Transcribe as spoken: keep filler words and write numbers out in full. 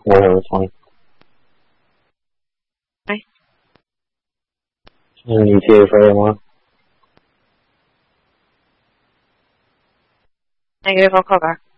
Whatever's fine. Okay. And E T A Friday tomorrow? Negative, I'll call back.